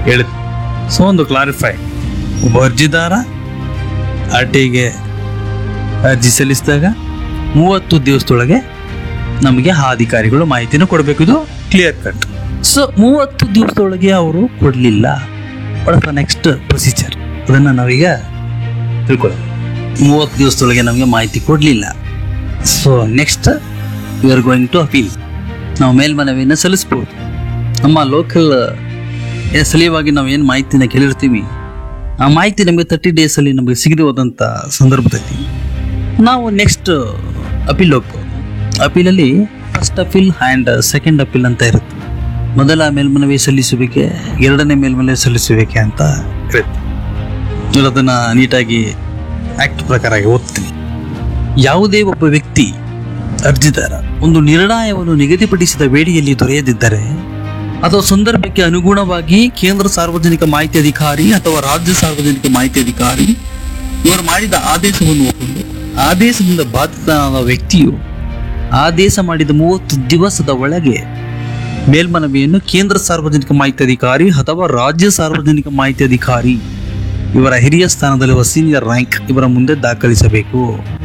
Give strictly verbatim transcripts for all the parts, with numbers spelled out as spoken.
ಹೇಳುತ್ತೆ. ಸೊ ಒಂದು ಕ್ಲಾರಿಫೈ, ಒಬ್ಬ ಅರ್ಜಿದಾರ ಆರ್ ಟಿಗೆ ಅರ್ಜಿ ಸಲ್ಲಿಸಿದಾಗ ಮೂವತ್ತು ದಿವಸದೊಳಗೆ ನಮಗೆ ಆ ಅಧಿಕಾರಿಗಳು ಮಾಹಿತಿನ ಕೊಡಬೇಕು. ಇದು ಕ್ಲಿಯರ್ ಕಟ್. ಸೊ ಮೂವತ್ತು ದಿವಸದೊಳಗೆ ಅವರು ಕೊಡಲಿಲ್ಲ, ನೆಕ್ಸ್ಟ್ ಪ್ರೊಸೀಜರ್ ಅದನ್ನು ನಾವೀಗ ತಿಳ್ಕೊಳ್ಳೋಣ. ಮೂವತ್ತು ದಿವಸದೊಳಗೆ ನಮಗೆ ಮಾಹಿತಿ ಕೊಡಲಿಲ್ಲ, so next we are going to appeal. ನಾವು ಮೇಲ್ಮನವಿಯನ್ನು ಸಲ್ಲಿಸ್ಬೋದು. ನಮ್ಮ ಲೋಕಲ್ ಸಲುವಾಗಿ ನಾವು ಏನು ಮಾಹಿತಿನ ಕೇಳಿರ್ತೀವಿ, ಆ ಮಾಹಿತಿ ನಮಗೆ ತರ್ಟಿ ಡೇಸಲ್ಲಿ ನಮಗೆ ಸಿಗದೆ ಹೋದಂಥ ಸಂದರ್ಭದಲ್ಲಿ ನಾವು ನೆಕ್ಸ್ಟ್ ಅಪೀಲ್ ಹೋಗ್ಬೋದು. ಅಪೀಲಲ್ಲಿ first appeal and second appeal ಅಂತ ಇರುತ್ತೆ. ಮೊದಲ ಮೇಲ್ಮನವಿ ಸಲ್ಲಿಸುವಿಕೆ, ಎರಡನೇ ಮೇಲ್ಮನವಿ ಸಲ್ಲಿಸುವಿಕೆ ಅಂತ ಇರುತ್ತೆ. ನೀವು ಅದನ್ನು ನೀಟಾಗಿ ಆ್ಯಕ್ಟ್ ಪ್ರಕಾರ ಓದ್ತೀನಿ. ಯಾವುದೇ ಒಬ್ಬ ವ್ಯಕ್ತಿ ಅರ್ಜಿದಾರ ಒಂದು ನಿರ್ಣಯವನ್ನು ನಿಗದಿಪಡಿಸಿದ ವೇಳೆಯಲ್ಲಿ ದೊರೆಯದಿದ್ದರೆ ಅಥವಾ ಸಂದರ್ಭಕ್ಕೆ ಅನುಗುಣವಾಗಿ ಕೇಂದ್ರ ಸಾರ್ವಜನಿಕ ಮಾಹಿತಿ ಅಧಿಕಾರಿ ಅಥವಾ ರಾಜ್ಯ ಸಾರ್ವಜನಿಕ ಮಾಹಿತಿ ಅಧಿಕಾರಿ ಇವರು ಮಾಡಿದ ಆದೇಶವನ್ನು ಒಪ್ಪಿಕೊಂಡು ಆದೇಶದಿಂದ ಬಾಧಿತನಾದ ವ್ಯಕ್ತಿಯು ಆದೇಶ ಮಾಡಿದ ಮೂವತ್ತು ದಿವಸದ ಒಳಗೆ ಮೇಲ್ಮನವಿಯನ್ನು ಕೇಂದ್ರ ಸಾರ್ವಜನಿಕ ಮಾಹಿತಿ ಅಧಿಕಾರಿ ಅಥವಾ ರಾಜ್ಯ ಸಾರ್ವಜನಿಕ ಮಾಹಿತಿ ಅಧಿಕಾರಿ ಇವರ ಹಿರಿಯ ಸ್ಥಾನದಲ್ಲಿರುವ ಸೀನಿಯರ್ ರ್ಯಾಂಕ್ ಇವರ ಮುಂದೆ ದಾಖಲಿಸಬೇಕು.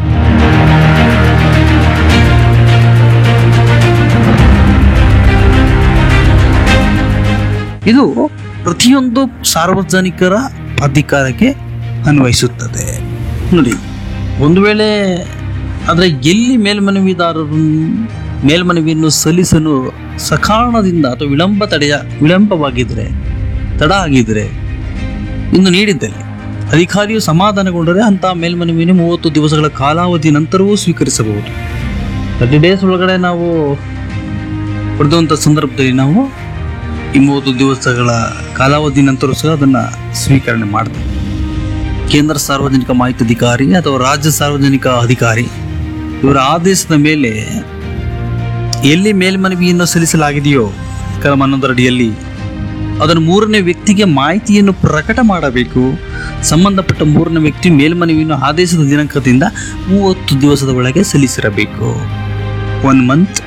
ಇದು ಪ್ರತಿಯೊಂದು ಸಾರ್ವಜನಿಕರ ಅಧಿಕಾರಕ್ಕೆ ಅನ್ವಯಿಸುತ್ತದೆ. ನೋಡಿ, ಒಂದು ವೇಳೆ ಆದರೆ ಎಲ್ಲಿ ಮೇಲ್ಮನವಿದಾರರು ಮೇಲ್ಮನವಿಯನ್ನು ಸಲ್ಲಿಸಲು ಸಕಾರಣದಿಂದ ಅಥವಾ ವಿಳಂಬ ತಡೆಯ ವಿಳಂಬವಾಗಿದ್ದರೆ ತಡ ಆಗಿದ್ದರೆ ಇನ್ನು ನೀಡಿದ್ದಲ್ಲಿ ಅಧಿಕಾರಿಯು ಸಮಾಧಾನಗೊಂಡರೆ ಅಂತಹ ಮೇಲ್ಮನವಿಯನ್ನು ಮೂವತ್ತು ದಿವಸಗಳ ಕಾಲಾವಧಿ ನಂತರವೂ ಸ್ವೀಕರಿಸಬಹುದು. ತರ್ಟಿ ಡೇಸ್ ಒಳಗಡೆ ನಾವು ಪಡೆದಂಥ ಸಂದರ್ಭದಲ್ಲಿ ನಾವು ಈ ಮೂವತ್ತು ದಿವಸಗಳ ಕಾಲಾವಧಿ ನಂತರ ಸಹ ಅದನ್ನು ಸ್ವೀಕರಣೆ ಮಾಡ್ತೇವೆ. ಕೇಂದ್ರ ಸಾರ್ವಜನಿಕ ಮಾಹಿತಿ ಅಧಿಕಾರಿ ಅಥವಾ ರಾಜ್ಯ ಸಾರ್ವಜನಿಕ ಅಧಿಕಾರಿ ಇವರ ಆದೇಶದ ಮೇಲೆ ಎಲ್ಲಿ ಮೇಲ್ಮನವಿಯನ್ನು ಸಲ್ಲಿಸಲಾಗಿದೆಯೋ ಕಲಂ ಹನ್ನೊಂದರ ಅಡಿಯಲ್ಲಿ ಅದನ್ನು ಮೂರನೇ ವ್ಯಕ್ತಿಗೆ ಮಾಹಿತಿಯನ್ನು ಪ್ರಕಟ ಮಾಡಬೇಕು. ಸಂಬಂಧಪಟ್ಟ ಮೂರನೇ ವ್ಯಕ್ತಿ ಮೇಲ್ಮನವಿಯನ್ನು ಆದೇಶದ ದಿನಾಂಕದಿಂದ ಮೂವತ್ತು ದಿವಸದ ಒಳಗೆ ಸಲ್ಲಿಸಿರಬೇಕು. ಒನ್ ಮಂತ್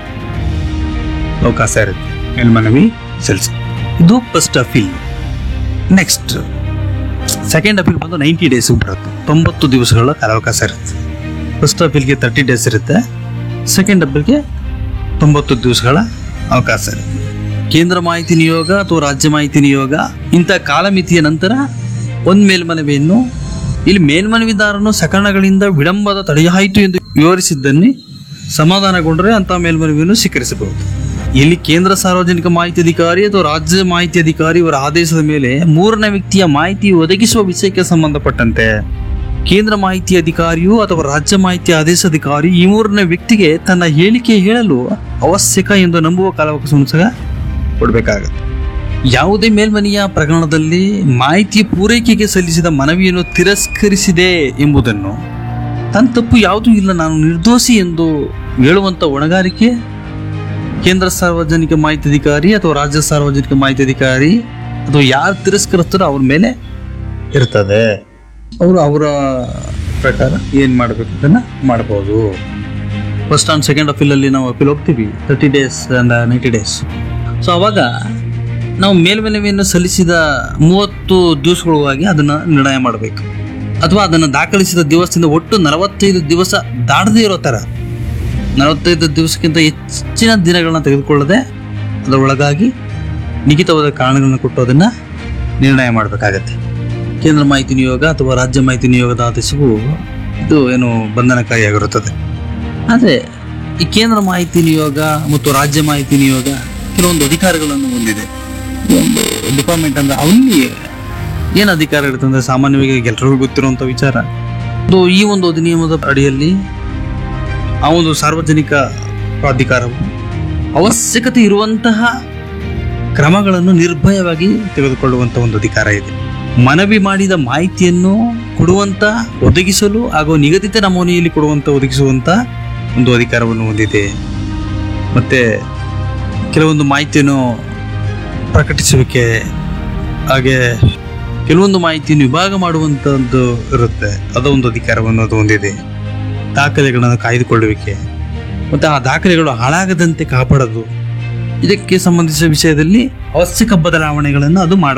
ಅವಕಾಶ ಇರುತ್ತೆ ಮೇಲ್ಮನವಿ ಸಲ್ಲಿಸಿ. ಇದು first appeal. Next second appeal ಬಂದು ನೈಂಟಿ ಡೇಸ್ ಬರುತ್ತೆ, ತೊಂಬತ್ತು ದಿವಸಗಳ ಕಾಲಾವಕಾಶ ಇರುತ್ತೆ. ಫಸ್ಟ್ ಅಪೀಲ್ಗೆ ತರ್ಟಿ ಡೇಸ್ ಇರುತ್ತೆ, ಸೆಕೆಂಡ್ ಅಪೀಲ್ಗೆ ತೊಂಬತ್ತು ದಿವಸಗಳ ಅವಕಾಶ ಇರುತ್ತೆ. ಕೇಂದ್ರ ಮಾಹಿತಿ ನಿಯೋಗ ಅಥವಾ ರಾಜ್ಯ ಮಾಹಿತಿ ನಿಯೋಗ ಇಂಥ ಕಾಲಮಿತಿಯ ನಂತರ ಒಂದು ಮೇಲ್ಮನವಿಯನ್ನು ಇಲ್ಲಿ ಮೇಲ್ಮನವಿದಾರನು ಸಕಾರಣಗಳಿಂದ ವಿಳಂಬದ ತಡೆಯಾಯಿತು ಎಂದು ವಿವರಿಸಿದ್ದನ್ನೇ ಸಮಾಧಾನಗೊಂಡರೆ ಅಂತಹ ಮೇಲ್ಮನವಿಯನ್ನು ಸ್ವೀಕರಿಸಬಹುದು. ಇಲ್ಲಿ ಕೇಂದ್ರ ಸಾರ್ವಜನಿಕ ಮಾಹಿತಿ ಅಧಿಕಾರಿ ಅಥವಾ ರಾಜ್ಯ ಮಾಹಿತಿ ಅಧಿಕಾರಿ ಇವರ ಆದೇಶದ ಮೇಲೆ ಮೂರನೇ ವ್ಯಕ್ತಿಯ ಮಾಹಿತಿ ಒದಗಿಸುವ ವಿಷಯಕ್ಕೆ ಸಂಬಂಧಪಟ್ಟಂತೆ ಕೇಂದ್ರ ಮಾಹಿತಿ ಅಧಿಕಾರಿಯು ಅಥವಾ ರಾಜ್ಯ ಮಾಹಿತಿ ಆದೇಶಾಧಿಕಾರಿ ಈ ಮೂರನೇ ವ್ಯಕ್ತಿಗೆ ತನ್ನ ಹೇಳಿಕೆ ಹೇಳಲು ಅವಶ್ಯಕ ಎಂದು ನಂಬುವ ಕಾಲಾವಕಾಶವನ್ನು ಸಹ ಕೊಡಬೇಕಾಗುತ್ತೆ. ಯಾವುದೇ ಮೇಲ್ಮನೆಯ ಪ್ರಕರಣದಲ್ಲಿ ಮಾಹಿತಿ ಪೂರೈಕೆಗೆ ಸಲ್ಲಿಸಿದ ಮನವಿಯನ್ನು ತಿರಸ್ಕರಿಸಿದೆ ಎಂಬುದನ್ನು ತನ್ನ ತಪ್ಪು ಯಾವುದೂ ಇಲ್ಲ, ನಾನು ನಿರ್ದೋಷಿ ಎಂದು ಹೇಳುವಂಥ ಹೊಣೆಗಾರಿಕೆ ಕೇಂದ್ರ ಸಾರ್ವಜನಿಕ ಮಾಹಿತಿ ಅಧಿಕಾರಿ ಅಥವಾ ರಾಜ್ಯ ಸಾರ್ವಜನಿಕ ಮಾಹಿತಿ ಅಧಿಕಾರಿ ಅಥವಾ ಯಾರು ತಿರಸ್ಕರಿಸ್ತಾರೋ ಅವ್ರ ಮೇಲೆ ಇರ್ತದೆ. ಅವರು ಅವರ ಪ್ರಕಾರ ಏನು ಮಾಡಬೇಕು ಅದನ್ನು ಮಾಡ್ಬೋದು. ಫಸ್ಟ್ ಆ್ಯಂಡ್ ಸೆಕೆಂಡ್ ಅಪೀಲಲ್ಲಿ ನಾವು ಅಪೀಲ್ ಹೋಗ್ತೀವಿ thirty days and ninety days. So ಅವಾಗ ನಾವು ಮೇಲ್ಮನವಿಯನ್ನು ಸಲ್ಲಿಸಿದ ಮೂವತ್ತು ದಿವಸಗಳಾಗಿ ಅದನ್ನು ನಿರ್ಣಯ ಮಾಡಬೇಕು, ಅಥವಾ ಅದನ್ನು ದಾಖಲಿಸಿದ ದಿವಸದಿಂದ ಒಟ್ಟು ನಲವತ್ತೈದು ದಿವಸ ದಾಟದೇ ಇರೋ ಥರ ನಲವತ್ತೈದು ದಿವಸಕ್ಕಿಂತ ಹೆಚ್ಚಿನ ದಿನಗಳನ್ನ ತೆಗೆದುಕೊಳ್ಳದೆ ಅದರೊಳಗಾಗಿ ನಿಗದಿತವಾದ ಕಾರಣಗಳನ್ನು ಕೊಟ್ಟು ಅದನ್ನು ನಿರ್ಣಯ ಮಾಡಬೇಕಾಗತ್ತೆ. ಕೇಂದ್ರ ಮಾಹಿತಿ ನಿಯೋಗ ಅಥವಾ ರಾಜ್ಯ ಮಾಹಿತಿ ನಿಯೋಗದ ಆದೇಶವು ಇದು ಏನು ಬಂಧನಕಾರಿಯಾಗಿರುತ್ತದೆ. ಆದರೆ ಈ ಕೇಂದ್ರ ಮಾಹಿತಿ ನಿಯೋಗ ಮತ್ತು ರಾಜ್ಯ ಮಾಹಿತಿ ನಿಯೋಗ ಕೆಲವೊಂದು ಅಧಿಕಾರಗಳನ್ನು ಹೊಂದಿದೆ. ಒಂದು ಡಿಪಾರ್ಟ್ಮೆಂಟ್ ಅಂದರೆ ಅಲ್ಲಿ ಏನು ಅಧಿಕಾರ ಇರುತ್ತೆ ಅಂದರೆ ಸಾಮಾನ್ಯವಾಗಿ ಎಲ್ಲರಿಗೂ ಗೊತ್ತಿರುವಂಥ ವಿಚಾರ. ಅದು ಈ ಒಂದು ಅಧಿನಿಯಮದ ಅಡಿಯಲ್ಲಿ ಆ ಒಂದು ಸಾರ್ವಜನಿಕ ಪ್ರಾಧಿಕಾರವು ಅವಶ್ಯಕತೆ ಇರುವಂತಹ ಕ್ರಮಗಳನ್ನು ನಿರ್ಭಯವಾಗಿ ತೆಗೆದುಕೊಳ್ಳುವಂಥ ಒಂದು ಅಧಿಕಾರ ಇದೆ. ಮನವಿ ಮಾಡಿದ ಮಾಹಿತಿಯನ್ನು ಕೊಡುವಂಥ ಒದಗಿಸಲು ಹಾಗೂ ನಿಗದಿತ ನಮೂನೆಯಲ್ಲಿ ಕೊಡುವಂಥ ಒದಗಿಸುವಂಥ ಒಂದು ಅಧಿಕಾರವನ್ನು ಹೊಂದಿದೆ. ಮತ್ತು ಕೆಲವೊಂದು ಮಾಹಿತಿಯನ್ನು ಪ್ರಕಟಿಸುವಿಕೆ, ಹಾಗೆ ಕೆಲವೊಂದು ಮಾಹಿತಿಯನ್ನು ವಿಭಾಗ ಮಾಡುವಂಥದ್ದು ಇರುತ್ತೆ, ಅದೊಂದು ಅಧಿಕಾರವನ್ನು ಅದು ಹೊಂದಿದೆ. ದಾಖಲೆಗಳನ್ನು ಕಾಯ್ದುಕೊಳ್ಳುವಿಕೆ ಮತ್ತು ಆ ದಾಖಲೆಗಳು ಹಾಳಾಗದಂತೆ ಕಾಪಾಡೋದು, ಇದಕ್ಕೆ ಸಂಬಂಧಿಸಿದ ವಿಷಯದಲ್ಲಿ ಅವಶ್ಯಕ ಬದಲಾವಣೆಗಳನ್ನು ಅದು ಮಾಡ